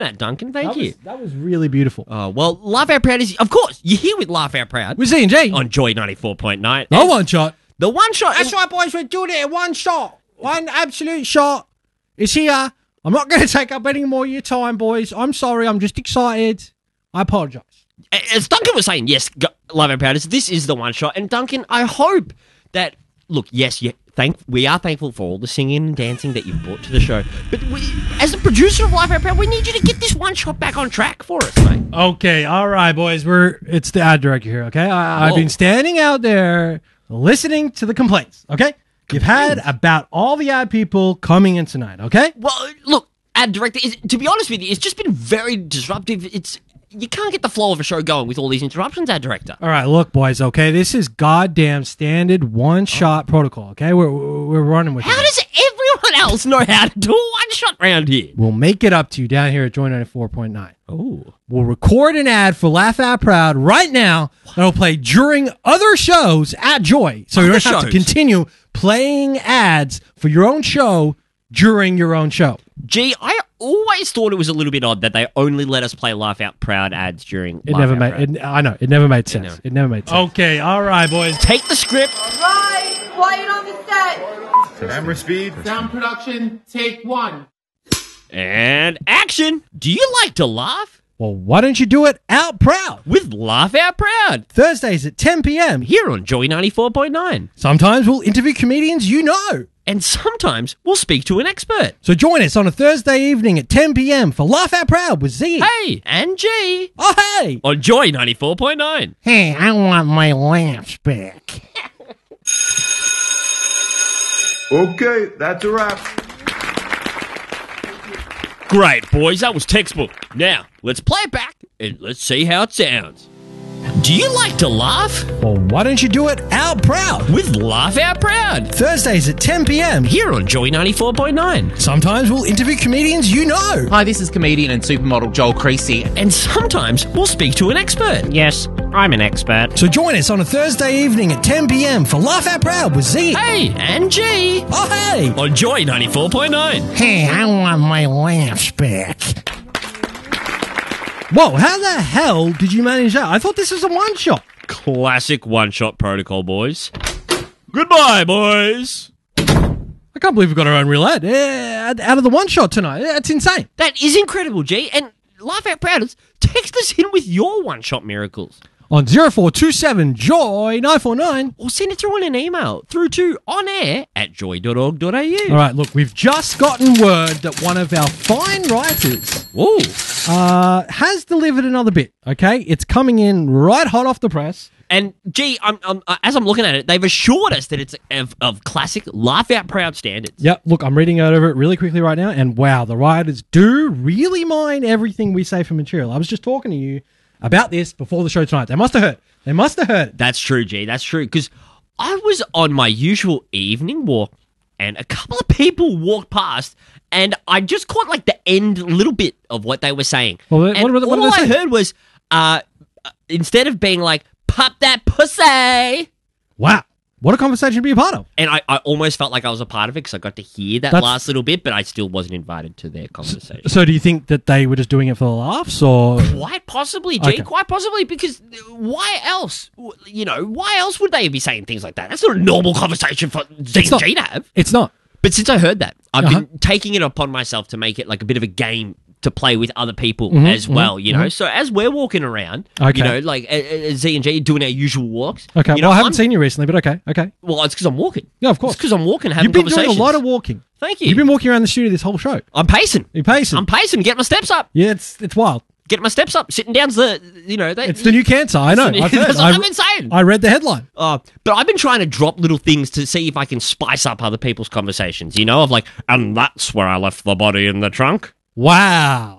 that, Duncan. Thank you. That was really beautiful. Well, Laugh Out Proud is, of course, you're here with Laugh Out Proud. We're C&G. On Joy 94.9. No one shot. The one shot. That's right, boys. We're doing it in one shot. One absolute shot. It's here. I'm not going to take up any more of your time, boys. I'm sorry. I'm just excited. I apologise. As Duncan was saying, yes, Love Out Proud, this is the one shot. And Duncan, I hope that, look, yes, we are thankful for all the singing and dancing that you've brought to the show. But as the producer of Life Out Proud, we need you to get this one shot back on track for us, mate. Okay, all right, boys. It's the ad director here, okay? I've been standing out there listening to the complaints, okay? You've had about all the ad people coming in tonight, okay? Well, look, ad director, to be honest with you, it's just been very disruptive. You can't get the flow of a show going with all these interruptions, ad director. All right, look, boys, okay? This is goddamn standard one-shot protocol, okay? We're running with it. How does everyone else know how to do a one-shot round here? We'll make it up to you down here at Joy 94.9. Oh. We'll record an ad for Laugh Out Proud right now that'll play during other shows at Joy. So you don't have to continue playing ads for your own show during your own show. Gee, I always thought it was a little bit odd that they only let us play Laugh Out Proud ads during I know, it never made sense. It never made sense. Okay, all right, boys. Take the script. All right, quiet on the set. Camera speed. Sound production, take one. And action. Do you like to laugh? Well, why don't you do it out proud? With Laugh Out Proud. Thursdays at 10 p.m. Here on Joy 94.9. Sometimes we'll interview comedians you know. And sometimes we'll speak to an expert. So join us on a Thursday evening at 10 p.m. for Laugh Out Proud with Z. Hey, and G. Oh, hey. On Joy 94.9. Hey, I want my laughs back. Okay, that's a wrap. Great, boys. That was textbook. Now, let's play it back and let's see how it sounds. Do you like to laugh? Well, why don't you do it out proud? With Laugh Out Proud. Thursdays at 10 p.m. Here on Joy 94.9. Sometimes we'll interview comedians you know. Hi, this is comedian and supermodel Joel Creasy. And sometimes we'll speak to an expert. Yes, I'm an expert. So join us on a Thursday evening at 10 p.m. for Laugh Out Proud with Z. Hey, and G. Oh, hey. On Joy 94.9. Hey, I want my laughs back. Whoa, how the hell did you manage that? I thought this was a one-shot. Classic one-shot protocol, boys. Goodbye, boys. I can't believe we've got our own real ad out of the one-shot tonight. That's insane. That is incredible, G. And Laugh Out Prouders, text us in with your one-shot miracles. On 0427 Joy 949. Or send it through in an email through to onair@joy.org.au. All right, look, we've just gotten word that one of our fine writers has delivered another bit, okay? It's coming in right hot off the press. And, gee, as I'm looking at it, they've assured us that it's of classic Laugh Out Proud standards. Yep, look, I'm reading over it really quickly right now, and wow, the writers do really mind everything we say for material. I was just talking to you about this before the show tonight. They must have heard. They must have heard it. That's true, G. That's true. Because I was on my usual evening walk, and a couple of people walked past, and I just caught, like, the end little bit of what they were saying. Well, and all I heard was, instead of being like, pop that pussy. Wow. What a conversation to be a part of. And I almost felt like I was a part of it because I got to hear that last little bit, but I still wasn't invited to their conversation. So do you think that they were just doing it for the laughs, or...? Quite possibly, G. Okay. Quite possibly, because why else? You know, why else would they be saying things like that? That's not a normal conversation for Z and G to have. It's not. But since I heard that, I've been taking it upon myself to make it like a bit of a game to play with other people as well, you know? So as we're walking around, you know, like Z and G doing our usual walks. Okay, you know, well, I haven't seen you recently, but okay. Well, it's because I'm walking. Yeah, of course. It's because I'm walking, having conversations. You've been conversations. doing a lot of walking. Thank you. You've been walking around the studio this whole show. I'm pacing. You're pacing. I'm pacing, get my steps up. Yeah, it's wild. Get my steps up. Sitting down's the, you know... it's the new cancer, I know. That's what I've been saying. I read the headline. But I've been trying to drop little things to see if I can spice up other people's conversations, you know, of like, and that's where I left the body in the trunk. Wow,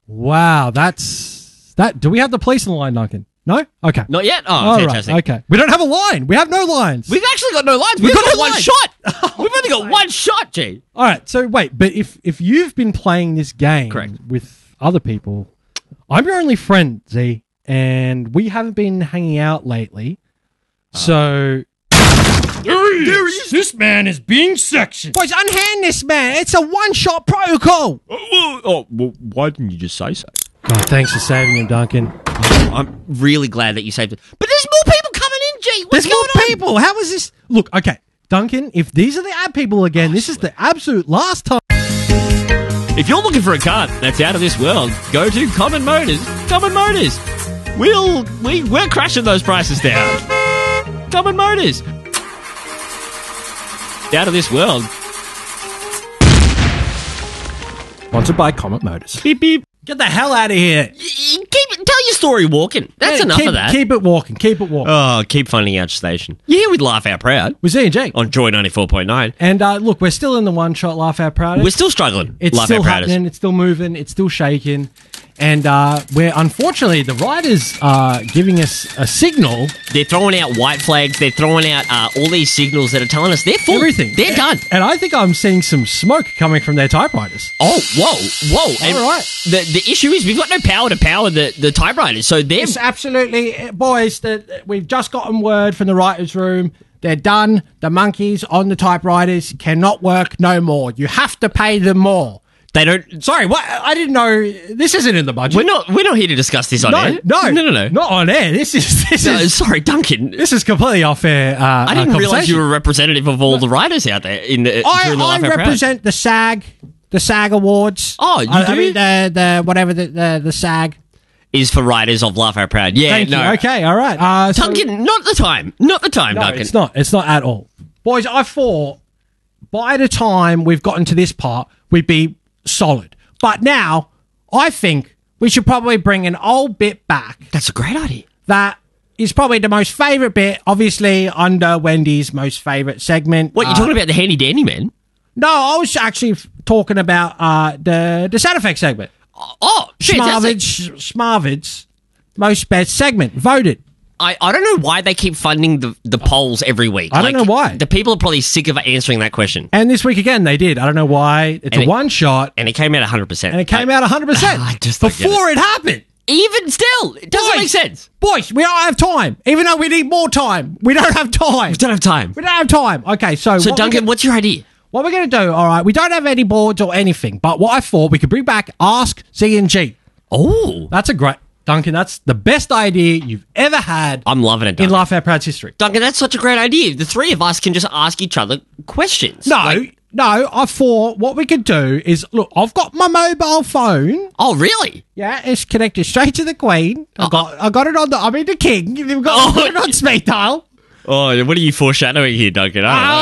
that's... Do we have the police in the line, Duncan? No? Okay. Not yet? Oh, fantastic. Right, okay. We don't have a line. We have no lines. We've actually got no lines. We've got one shot. We've only got one shot, G. All right, so wait, but if you've been playing this game with other people, I'm your only friend, Z, and we haven't been hanging out lately, so... There he is. This man is being sectioned. Boys, unhand this man. It's a one-shot protocol. Well, why didn't you just say so? God, thanks for saving him, Duncan. I'm really glad that you saved it. But there's more people coming in, G. What's There's more going on? people. How is this? Look, okay, Duncan, if these are the ad people again, this is the absolute last time. If you're looking for a car that's out of this world, go to Common Motors. Common Motors. We're crashing those prices down. Common Motors. Out of this world. Sponsored by Comet Motors. Beep beep. Get the hell out of here. Tell your story walking. That's enough of that. Keep it walking. Keep it walking. Oh, keep funding our station. You're here with Laugh Out Proud We're seeing Jake. on Joy 94.9. And look, we're still in the one-shot Laugh Out Proud. We're still struggling. It's Laugh still Out Prouders. happening. It's still moving. It's still shaking. And we're unfortunately the writers are giving us a signal. They're throwing out white flags. They're throwing out all these signals that are telling us they're full. Everything. They're done. And I think I'm seeing some smoke coming from their typewriters. Oh, whoa. And All right. The issue is we've got no power to power the typewriters. So they're... It's absolutely, boys, we've just gotten word from the writers' room. They're done. The monkeys on the typewriters cannot work no more. You have to pay them more. They don't... Sorry, what? I didn't know. This isn't in the budget. We're not here to discuss this on air. No. Not on air. This is sorry, Duncan. This is completely off air. I didn't realise you were a representative of all the writers out there during the I Laugh Out Proud. represent the SAG Awards. Oh, you do? I mean the whatever the SAG Is for writers of Laugh Out Proud. Yeah, Thank no. you. Okay, all right. Duncan, not the time. Not the time, No, Duncan. it's not. It's not at all. Boys, I thought by the time we've gotten to this part, we'd be solid. But now, I think we should probably bring an old bit back. That's a great idea. That is probably the most favourite bit, obviously under Wendy's most favourite segment. What, you're talking about the Handy Dandy Man? No, I was actually talking about the sound effects segment. Oh, fantastic. Schmarvid's most best segment, voted. I don't know why they keep funding the polls every week. I don't know why. The people are probably sick of answering that question. And this week again, they did. I don't know why. It's a one shot. And it came out 100%. And it came out 100%. I just don't get before it happened. Even still, it doesn't make sense. Boys, we don't have time. Even though we need more time, we don't have time. We don't have time. We don't have time. Okay, so Duncan, what's your idea? What we're going to do, all right, we don't have any boards or anything, but what I thought, we could bring back Ask Z&G. Oh. That's a great... Duncan, that's the best idea you've ever had. I'm loving it, Duncan. In Laugh Out Proud's history. Duncan, that's such a great idea. The three of us can just ask each other questions. No, I thought what we could do is, look, I've got my mobile phone. Oh, really? Yeah, it's connected straight to the Queen. I got it on the King. We've got it on speed dial. Oh, what are you foreshadowing here, Duncan?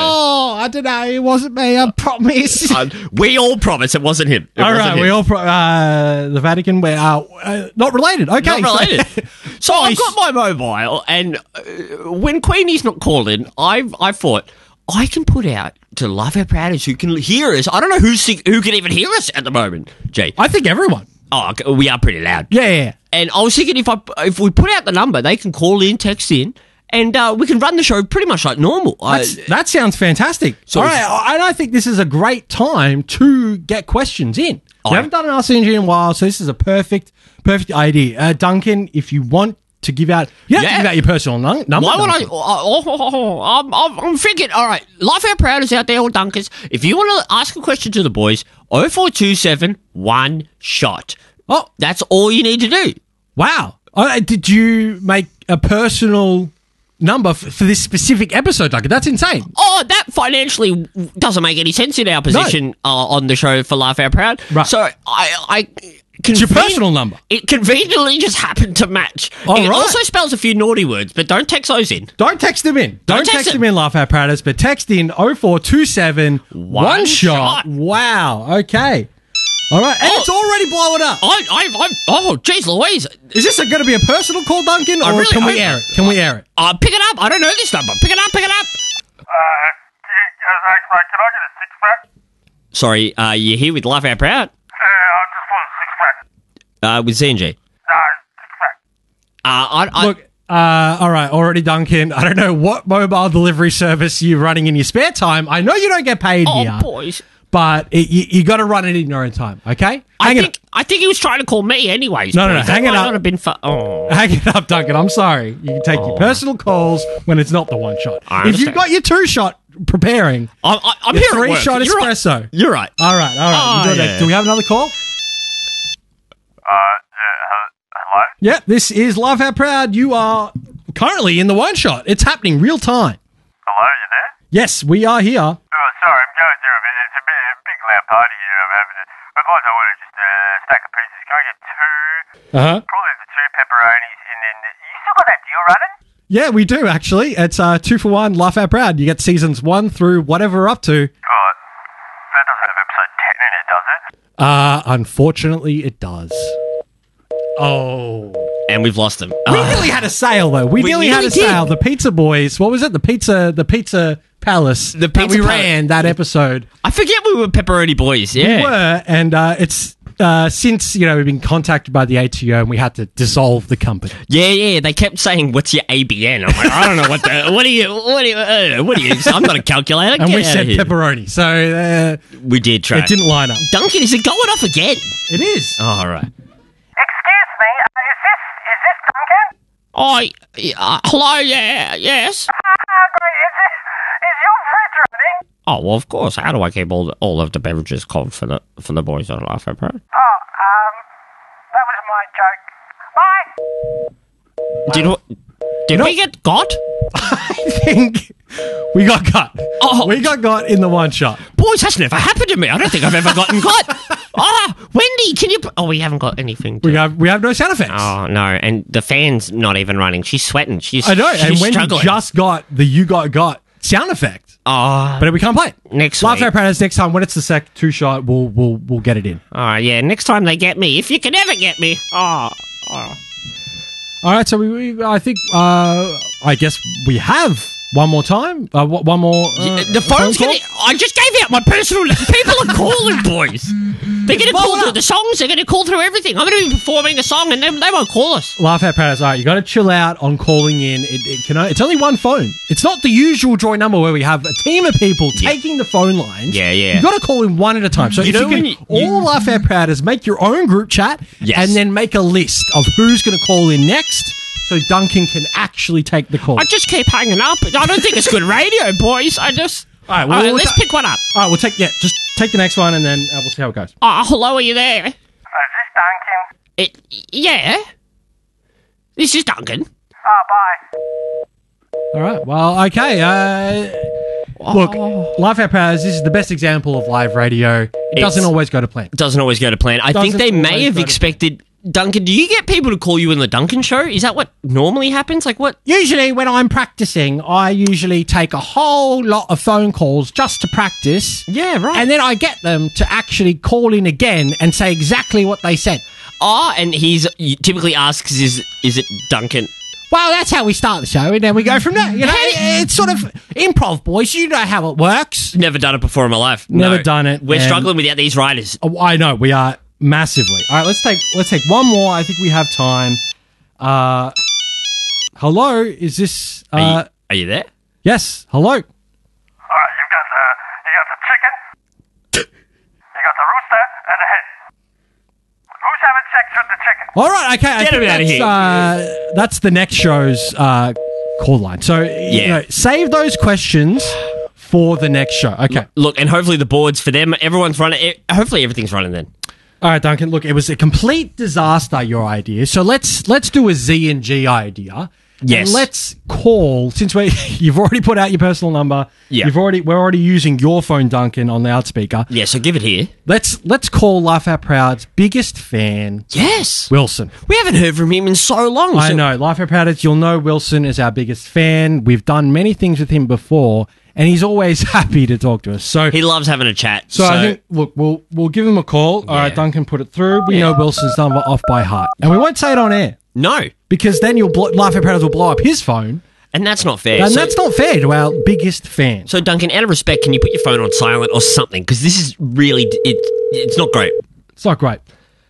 I don't know. It wasn't me. I promise. We all promise it wasn't him. All right, we all the Vatican. We're not related. Okay, not related. So I've got my mobile, and when Queenie's not called in, I thought I can put out to Laugh Out Prouders who can hear us. I don't know who can even hear us at the moment. Jay, I think everyone. Oh, we are pretty loud. Yeah. And I was thinking if we put out the number, they can call in, text in. And we can run the show pretty much like normal. That sounds fantastic. So all right, and I think this is a great time to get questions in. We haven't done an Ask Z&G in a while, so this is a perfect idea. Duncan, if you want to give out... You don't have to give out your personal number. Why would I... I'm thinking, all right, Laugh Out Prouders out there, or Dunkers, if you want to ask a question to the boys, 0427 1 shot. Oh. That's all you need to do. Wow. Did you make a personal... number for this specific episode, Duncan? That's insane. Oh, that financially doesn't make any sense in our position on the show for Laugh Out Proud. Right. So it's your personal number. It conveniently just happened to match. It also spells a few naughty words, but don't text those in. Don't text them in. Don't text them in, Laugh Out Prouders, but text in 0427 1 shot. Wow. Okay. All right, and it's already blowing up. Oh, jeez Louise. Is this going to be a personal call, Duncan, or can we air it? Can we air it? Pick it up. I don't know this number. Pick it up. Can I get a six-pack? Sorry, you're here with Laugh Out Proud? I just want a six-pack. With Z&G. Six-pack. Look, all right, already, Duncan. I don't know what mobile delivery service you're running in your spare time. I know you don't get paid here. Oh, boys. But you got to run it in your own time, okay? I think I think he was trying to call me anyways. No, boys. hang That it might up. not have been Hang it up, Duncan. I'm sorry. You can take your personal calls when it's not the one shot. I If understand. you've got your 2-shot preparing, I'm your here at work. 3-shot You're right. espresso. You're right. All right. Oh, You do it. yeah. Do we have another call? Hello? Yeah, this is Laugh Out Proud. You are currently in the 1-shot. It's happening real time. Hello, you there? Yes, we are here. Oh, sorry, I'm going through a bit. It's a big loud party here I'm having. Otherwise, I ordered just a stack of pizzas. Can I get 2? Uh-huh. Probably the 2 pepperonis, and then you still got that deal running? Yeah, we do, actually. It's 2 for 1, Laugh Out Proud. You get seasons 1 through whatever we're up to. Right. That doesn't have episode 10 in it, does it? Unfortunately, it does. Oh. And we've lost him. We nearly had a sale, though. We nearly had a nearly did. sale. The Pizza Boys, what was it? The Pizza Palace. The that Pizza we Palace. ran that episode. I forget we were pepperoni boys. Yeah. We were, and it's since we've been contacted by the ATO and we had to dissolve the company. Yeah. They kept saying, "What's your ABN?" I'm like, I don't know what the. What are you? I'm not a calculator. And Get we out said of here. pepperoni, so We did try. it didn't line up. Duncan, is it going off again? It is. Oh, all right. Excuse me, is this Duncan? Hello. Yeah. Yes. Great, is your fridge running? Oh well, of course. How do I keep all of the beverages cold for the boys on Laugh Out Proud? That was my joke. Bye! Did we get got? I think we got cut. Oh. We got in the 1-shot. Boys, that's never happened to me. I don't think I've ever gotten got. Wendy, can you? We haven't got anything. We have no sound effects. Oh no, and the fan's not even running. She's sweating. I know, and Wendy struggling. just got the you got sound effect, but we can't play it. Next Laugh week. Out Proud is next time when it's the 2-shot. We'll get it in. All right, yeah. Next time they get me, if you can ever get me. Oh. All right, so I think I guess we have one more time. One more. The phone's phone gonna. call? I just gave out my personal. People are calling, boys. They're gonna call through the songs. They're gonna call through everything. I'm gonna be performing a song, and they won't call us. Laugh Out Proud is all right. You got to chill out on calling in. It's only one phone. It's not the usual Joy number where we have a team of people taking the phone lines. Yeah. You got to call in one at a time. So You if know you when can, all Laugh Out Proud is make your own group chat Yes. and then make a list of who's going to call in next, so Duncan can actually take the call. I just keep hanging up. I don't think it's good radio, boys. I just. All right, All right, we'll let's pick one up. All right, just take the next one and then we'll see how it goes. Hello, are you there? Is this Duncan? Yeah. This is Duncan. Oh, bye. All right, well, okay. Look, Laugh Out Proud, this is the best example of live radio. It doesn't always go to plan. Doesn't always go to plan. I think Doesn't they may always have go to expected. Duncan, do you get people to call you in the Duncan show? Is that what normally happens? Like what? Usually when I'm practicing, I usually take a whole lot of phone calls just to practice. Yeah, right. And then I get them to actually call in again and say exactly what they said. And he typically asks, is it Duncan? Well, that's how we start the show, and then we go from there. You know, it's sort of improv, boys. You know how it works. Never done it before in my life. Never No. done it, We're and- struggling without these writers. Oh, I know we are massively. All right, let's take one more. I think we have time. Hello, is this? Are you there? Yes, hello. All right, you got the chicken, you got the rooster, and the hen. Who's having sex with the chicken? All right, okay. I Get think him outta that's, that's the next show's call line. So save those questions for the next show. Okay. Look, and hopefully the boards for them, everyone's running. Hopefully everything's running then. All right, Duncan. Look, it was a complete disaster, your idea. So let's do a Z and G idea. Yes. And let's call, since you've already put out your personal number. Yeah. We're already using your phone, Duncan, on loudspeaker. Yeah, so give it here. Let's call Laugh Out Proud's biggest fan, Yes. Wilson. We haven't heard from him in so long. I so- know. Laugh Out Proud, you'll know Wilson is our biggest fan. We've done many things with him before, and he's always happy to talk to us. So He loves having a chat. So I think, look, we'll give him a call. All right, Duncan, put it through. We know Wilson's number off by heart. And we won't say it on air, No. because then Laugh Out Proud will blow up his phone. And that's not fair. And that's not fair to our biggest fan. So, Duncan, out of respect, can you put your phone on silent or something? Because this is really... It's not great. It's not great.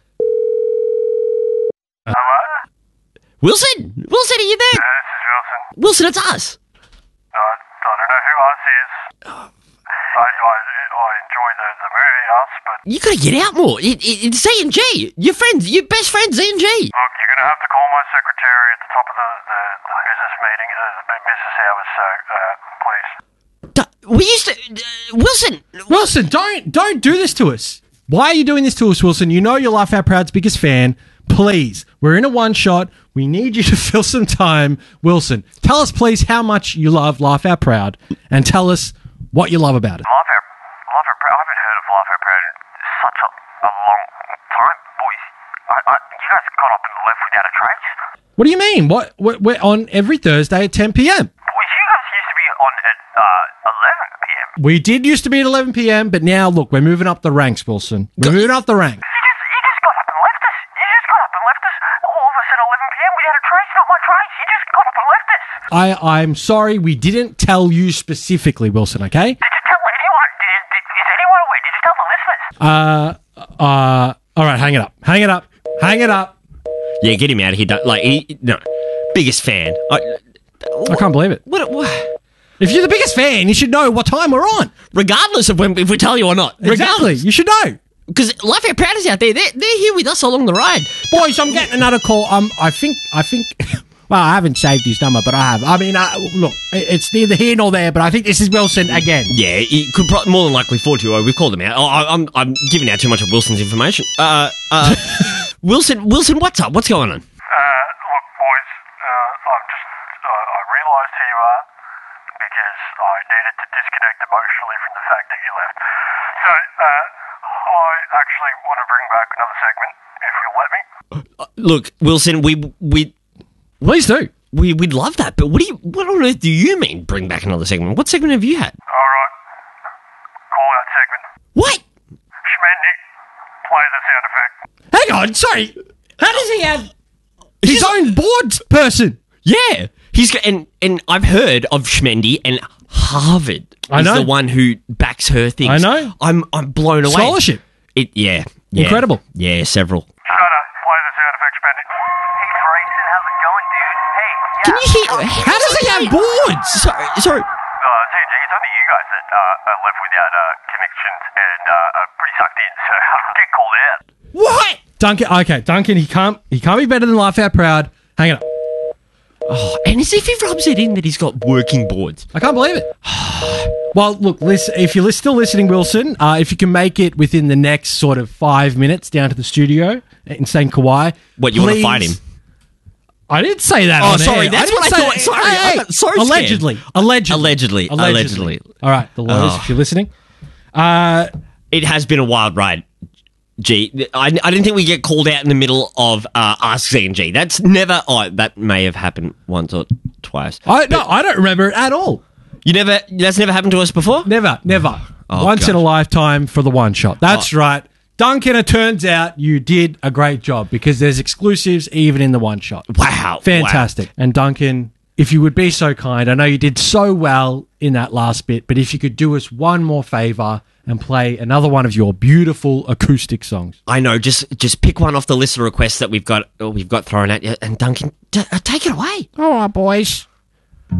Wilson! Wilson, are you there? This is Wilson. Wilson, it's us. I don't know who us is. I enjoy the movie, Us, but You gotta get out more. It's Z&G. Your best friend, Z&G. look, you're going to have to call my secretary at the top of the business meeting, the business hours, so please. We used to... Wilson, don't do this to us. Why are you doing this to us, Wilson? You know you're Laugh Out Proud's biggest fan. Please, we're in a one-shot. We need you to fill some time. Wilson, tell us, please, how much you love Laugh Out Proud, and tell us what you love about it. Laugh Out Proud. I haven't heard of Laugh Out Proud in such a long time, boys. You guys got up and left without a trace. What do you mean? What? We're on every Thursday at 10 p.m. Boys, you guys used to be on at 11 p.m. We did used to be at 11 p.m., but now, look, we're moving up the ranks, Wilson. We're moving up the ranks. You just got up and left us. You just got up and left us. All of us at 11 p.m. without a trace. Not my trace. You just got up and left us. I'm sorry, we didn't tell you specifically, Wilson, okay? Did you tell anyone? Is anyone aware? Did you tell the listeners? All right, hang it up. Hang it up. Hang it up. Yeah, get him out of here. No. Biggest fan. I can't believe it. What? If you're the biggest fan, you should know what time we're on. Regardless of if we tell you or not. Exactly. You should know. Because Laugh Out Proud is out there. They're here with us along the ride. Boys, I'm getting another call. I think. Well, I haven't saved his number, but I have. I mean, look, it's neither here nor there, but I think this is Wilson again. Yeah, it could more than likely 420. We've called him out. I'm giving out too much of Wilson's information. Wilson, what's up? What's going on? Look, boys, I realised who you are because I needed to disconnect emotionally from the fact that you left. So, I actually want to bring back another segment, if you'll let me. Look, Wilson, we Please do. We'd love that, but what on earth do you mean bring back another segment? What segment have you had? All right. Call out segment. What? Schmendy, play the sound effect. Hang on, sorry. How does he have his own board person? Yeah. He's got, and I've heard of Schmendy, and Harvard is the one who backs her things. I know. I'm blown away. Scholarship. Yeah. Incredible. Yeah, several. Shut up. Play the sound effect, Schmendy. Hey, Grayson, how's it going, dude? Hey, yeah. Can you hear? How does he have boards? Sorry. TJ, it's only you guys that are left without connections and are pretty sucked in, so get called out. What? Duncan, he can't be better than Laugh Out Proud. Hang it up. Oh, and as if he rubs it in that he's got working boards. I can't believe it. Well, look, if you're still listening, Wilson, if you can make it within the next sort of 5 minutes down to the studio in St. Kauai. What, you want to fight him? I didn't say that. Oh, on sorry, air. that's what I thought. Sorry, I got so scared. Allegedly. All right, the lawyers, if you're listening. It has been a wild ride. Gee, I didn't think we'd get called out in the middle of Ask Z&G. That's never... Oh, that may have happened once or twice. I don't remember it at all. That's never happened to us before? Never. Oh, Once gosh. in a lifetime for the one shot. That's right. Duncan, it turns out you did a great job because there's exclusives even in the one shot. Wow. Fantastic. Wow. And Duncan, if you would be so kind, I know you did so well in that last bit, but if you could do us one more favour and play another one of your beautiful acoustic songs. I know, just pick one off the list of requests that we've got thrown at you, and Duncan, take it away. All right, boys.